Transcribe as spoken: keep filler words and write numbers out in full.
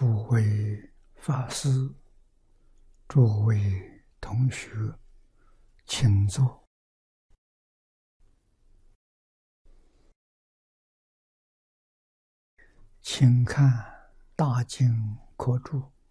诸位法师、诸位同学，请坐。请看《大经科注》